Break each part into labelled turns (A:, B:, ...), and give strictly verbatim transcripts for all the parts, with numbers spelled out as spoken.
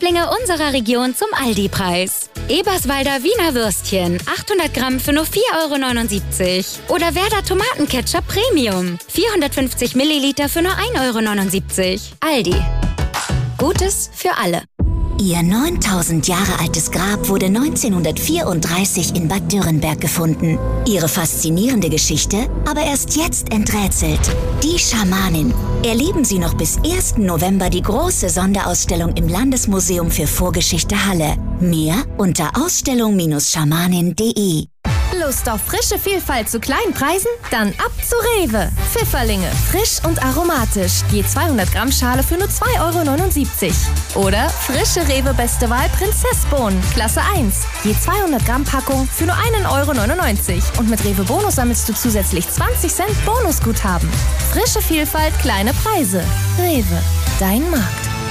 A: Lieblinge unserer Region zum Aldi-Preis. Eberswalder Wiener Würstchen, achthundert Gramm für nur vier Euro neunundsiebzig. Oder Werder Tomatenketchup Premium, vierhundertfünfzig Milliliter für nur ein Euro neunundsiebzig. Aldi. Gutes für alle.
B: Ihr neuntausend Jahre altes Grab wurde neunzehnhundertvierunddreißig in Bad Dürrenberg gefunden. Ihre faszinierende Geschichte aber erst jetzt enträtselt. Die Schamanin. Erleben Sie noch bis ersten November die große Sonderausstellung im Landesmuseum für Vorgeschichte Halle. Mehr unter ausstellung Schamanin punkt de.
C: Lust auf frische Vielfalt zu kleinen Preisen? Dann ab zu Rewe. Pfifferlinge, frisch und aromatisch. Je zweihundert Gramm Schale für nur zwei Euro neunundsiebzig. Oder frische Rewe Beste Wahl Prinzessbohnen, Klasse eins. Je zweihundert Gramm Packung für nur einen Euro neunundneunzig. Und mit Rewe Bonus sammelst du zusätzlich zwanzig Cent Bonusguthaben. Frische Vielfalt, kleine Preise. Rewe, dein Markt.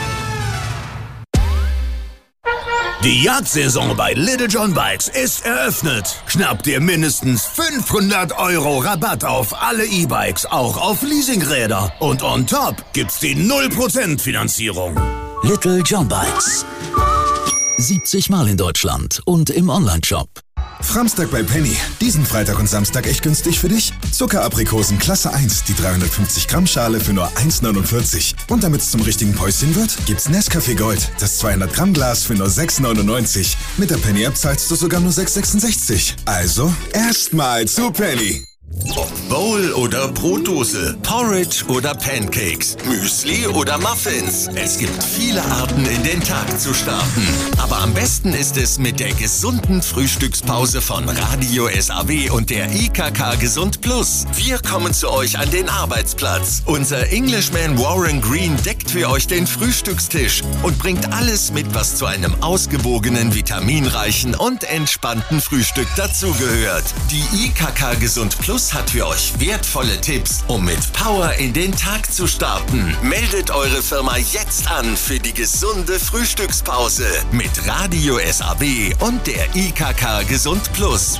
D: Die Jagdsaison bei Little John Bikes ist eröffnet. Schnapp dir mindestens fünfhundert Euro Rabatt auf alle E-Bikes, auch auf Leasingräder. Und on top gibt's die null Prozent Finanzierung.
E: Little John Bikes. siebzig Mal in Deutschland und im Onlineshop.
F: Framstag bei Penny. Diesen Freitag und Samstag echt günstig für dich? Zuckeraprikosen Klasse eins, die dreihundertfünfzig Gramm Schale für nur eins neunundvierzig. Und damit es zum richtigen Päuschen wird, gibt's Nescafé Gold, das zweihundert Gramm Glas für nur sechs neunundneunzig. Mit der Penny-App zahlst du sogar nur sechs sechsundsechzig. Also, erstmal zu Penny.
D: Bowl oder Brotdose, Porridge oder Pancakes, Müsli oder Muffins. Es gibt viele Arten, in den Tag zu starten. Aber am besten ist es mit der gesunden Frühstückspause von Radio S A W und der I K K Gesund Plus. Wir kommen zu euch an den Arbeitsplatz. Unser Englishman Warren Green deckt für euch den Frühstückstisch und bringt alles mit, was zu einem ausgewogenen, vitaminreichen und entspannten Frühstück dazugehört. Die I K K Gesund Plus hat für euch wertvolle Tipps, um mit Power in den Tag zu starten. Meldet eure Firma jetzt an für die gesunde Frühstückspause mit Radio S A W und der I K K Gesund Plus.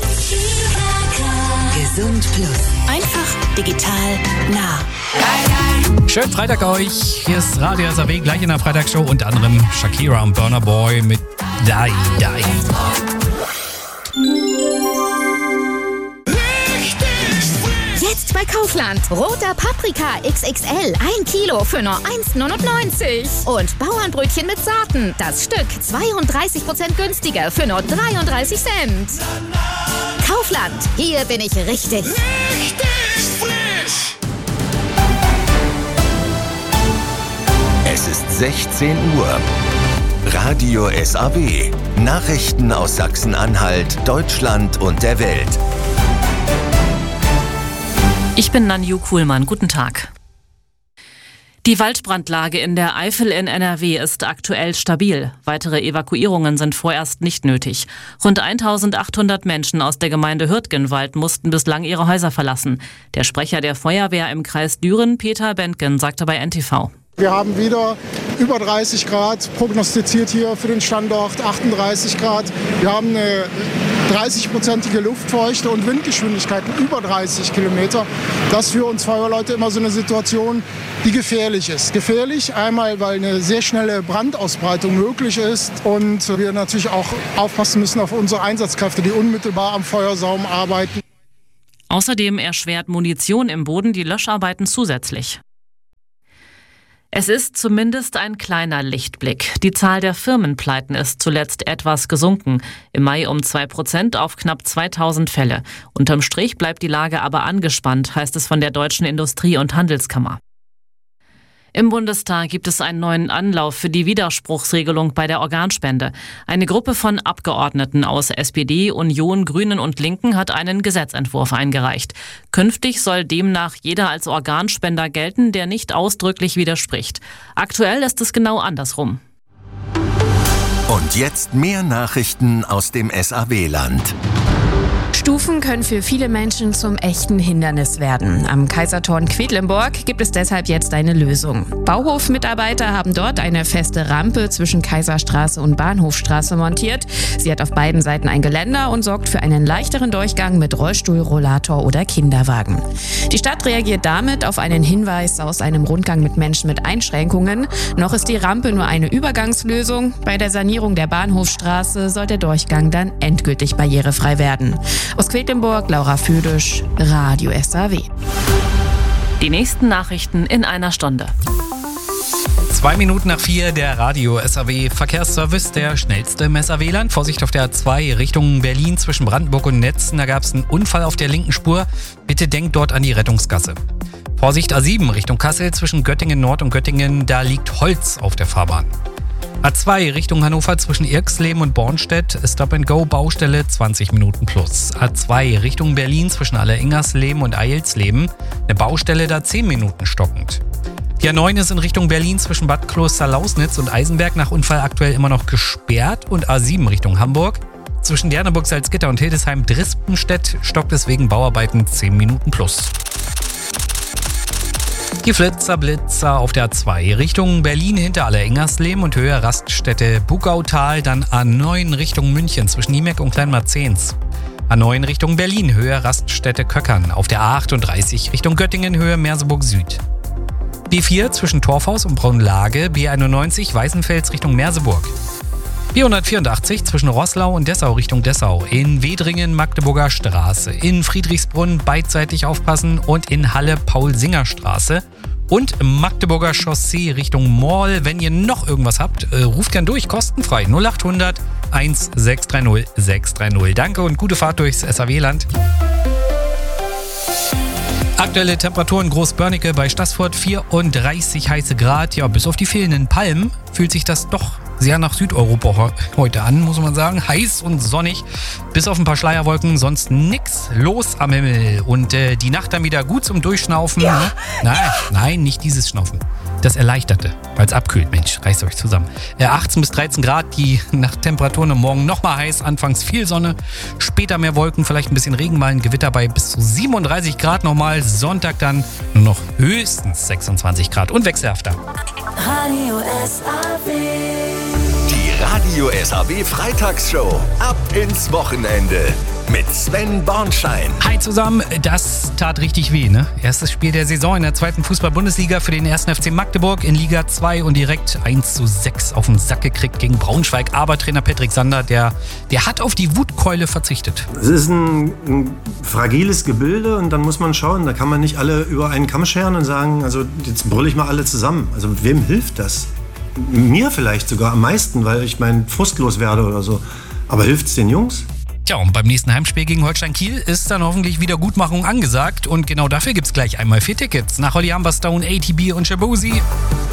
B: Gesund Plus. Einfach, digital, nah.
G: Schönen Freitag euch. Hier ist Radio S A W, gleich in der Freitagsshow, unter anderem Shakira und Burna Boy mit Die Die.
C: Jetzt bei Kaufland. Roter Paprika X X L. ein Kilo für nur eins neunundneunzig. Und Bauernbrötchen mit Saaten. Das Stück zweiunddreißig Prozent günstiger für nur dreiunddreißig Cent. Kaufland. Hier bin ich richtig.
D: Richtig frisch. Es ist sechzehn Uhr. Radio S A W. Nachrichten aus Sachsen-Anhalt, Deutschland und der Welt.
H: Ich bin Nanju Kuhlmann. Guten Tag. Die Waldbrandlage in der Eifel in N R W ist aktuell stabil. Weitere Evakuierungen sind vorerst nicht nötig. Rund eintausendachthundert Menschen aus der Gemeinde Hürtgenwald mussten bislang ihre Häuser verlassen. Der Sprecher der Feuerwehr im Kreis Düren, Peter Bentgen, sagte bei N T V.
I: Wir haben wieder über dreißig Grad prognostiziert hier für den Standort, achtunddreißig Grad. Wir haben eine dreißig-prozentige Luftfeuchte und Windgeschwindigkeiten über dreißig Kilometer. Das ist für uns Feuerwehrleute immer so eine Situation, die gefährlich ist. Gefährlich einmal, weil eine sehr schnelle Brandausbreitung möglich ist und wir natürlich auch aufpassen müssen auf unsere Einsatzkräfte, die unmittelbar am Feuersaum arbeiten.
H: Außerdem erschwert Munition im Boden die Löscharbeiten zusätzlich. Es ist zumindest ein kleiner Lichtblick. Die Zahl der Firmenpleiten ist zuletzt etwas gesunken. Im Mai um zwei Prozent auf knapp zweitausend Fälle. Unterm Strich bleibt die Lage aber angespannt, heißt es von der Deutschen Industrie- und Handelskammer. Im Bundestag gibt es einen neuen Anlauf für die Widerspruchsregelung bei der Organspende. Eine Gruppe von Abgeordneten aus S P D, Union, Grünen und Linken hat einen Gesetzentwurf eingereicht. Künftig soll demnach jeder als Organspender gelten, der nicht ausdrücklich widerspricht. Aktuell ist es genau andersrum.
D: Und jetzt mehr Nachrichten aus dem S A W-Land.
J: Stufen können für viele Menschen zum echten Hindernis werden. Am Kaisertorn Quedlinburg gibt es deshalb jetzt eine Lösung. Bauhofmitarbeiter haben dort eine feste Rampe zwischen Kaiserstraße und Bahnhofstraße montiert. Sie hat auf beiden Seiten ein Geländer und sorgt für einen leichteren Durchgang mit Rollstuhl, Rollator oder Kinderwagen. Die Stadt reagiert damit auf einen Hinweis aus einem Rundgang mit Menschen mit Einschränkungen. Noch ist die Rampe nur eine Übergangslösung. Bei der Sanierung der Bahnhofstraße soll der Durchgang dann endgültig barrierefrei werden. Aus Quedlinburg, Laura Födisch, Radio S A W.
H: Die nächsten Nachrichten in einer Stunde.
G: Zwei Minuten nach vier, der Radio S A W Verkehrsservice, der schnellste im S A W-Land. Vorsicht auf der A zwei Richtung Berlin zwischen Brandenburg und Netzen. Da gab es einen Unfall auf der linken Spur. Bitte denkt dort an die Rettungsgasse. Vorsicht A sieben Richtung Kassel zwischen Göttingen Nord und Göttingen. Da liegt Holz auf der Fahrbahn. A zwei Richtung Hannover zwischen Irxleben und Bornstedt, Stop-and-Go-Baustelle zwanzig Minuten plus. A zwei Richtung Berlin zwischen Alleringersleben und Eilsleben, eine Baustelle da zehn Minuten stockend. Die A neun ist in Richtung Berlin zwischen Bad Kloster-Lausnitz und Eisenberg nach Unfall aktuell immer noch gesperrt. Und A sieben Richtung Hamburg zwischen Derneburg, Salzgitter und Hildesheim-Drispenstedt stockt es wegen Bauarbeiten zehn Minuten plus. Die Flitzer Blitzer auf der A zwei Richtung Berlin hinter Alleringersleben und Höhe Raststätte Bugautal, dann A neun Richtung München zwischen Niemeck und Kleinmarzens. A neun Richtung Berlin, Höhe Raststätte Köckern. Auf der A achtunddreißig Richtung Göttingen, Höhe Merseburg Süd. B vier zwischen Torfhaus und Braunlage, B einundneunzig Weißenfels Richtung Merseburg. B hundertvierundachtzig zwischen Roßlau und Dessau Richtung Dessau. In Wedringen Magdeburger Straße. In Friedrichsbrunn beidseitig aufpassen und in Halle Paul-Singer-Straße. Und im Magdeburger Chaussee Richtung Mall. Wenn ihr noch irgendwas habt, äh, ruft gern durch, kostenfrei. null achthundert sechs drei null sechs drei null. Danke und gute Fahrt durchs S A W-Land. Aktuelle Temperaturen Großbörnecke bei Staßfurt vierunddreißig heiße Grad. Ja, bis auf die fehlenden Palmen fühlt sich das doch sehr nach Südeuropa heute an, muss man sagen. Heiß und sonnig, bis auf ein paar Schleierwolken, sonst nix los am Himmel. Und äh, die Nacht dann wieder gut zum Durchschnaufen. Ja. Ne? Nein, nein, nicht dieses Schnaufen. Das Erleichterte, weil es abkühlt. Mensch, reißt euch zusammen. Äh, achtzehn bis dreizehn Grad, die Nachttemperaturen am Morgen nochmal heiß. Anfangs viel Sonne, später mehr Wolken, vielleicht ein bisschen Regen, mal ein Gewitter bei bis zu siebenunddreißig Grad nochmal. Sonntag dann nur noch höchstens sechsundzwanzig Grad und wechselhafter.
K: Radio S A W.
D: Die Radio S A W Freitagsshow. Ab ins Wochenende. Mit Sven Bornschein.
G: Hi zusammen, das tat richtig weh, ne? Erstes Spiel der Saison in der zweiten Fußball-Bundesliga für den ersten F C Magdeburg in Liga zwei und direkt eins zu sechs auf den Sack gekriegt gegen Braunschweig. Aber Trainer Patrick Sander, der, der hat auf die Wutkeule verzichtet.
L: Es ist ein, ein fragiles Gebilde und dann muss man schauen, da kann man nicht alle über einen Kamm scheren und sagen, also jetzt brülle ich mal alle zusammen. Also wem hilft das? Mir vielleicht sogar am meisten, weil ich mein frustlos werde oder so. Aber hilft es den Jungs?
G: Tja, und beim nächsten Heimspiel gegen Holstein Kiel ist dann hoffentlich Wiedergutmachung angesagt. Und genau dafür gibt's gleich einmal vier Tickets. Nach Holly Humberstone, A T B und Shabuzi.